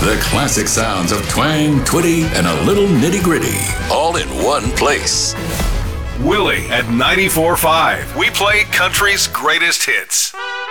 The classic sounds of twang, twitty, and a little nitty-gritty, all in one place. Willie at 94.5. We play country's greatest hits.